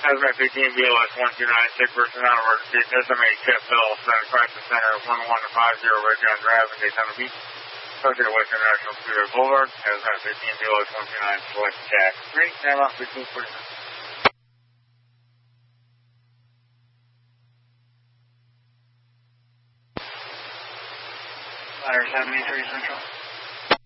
Hazmat 15 BLS 129, sick person on emergency. Estimate Chef Bill, Crisis Center 1150 Red John Drive in Daytona Beach. Subject West International Studio Boulevard. Hazmat 15 BLS 129, select tax 3, stand off 1549. Ladder 73 Central.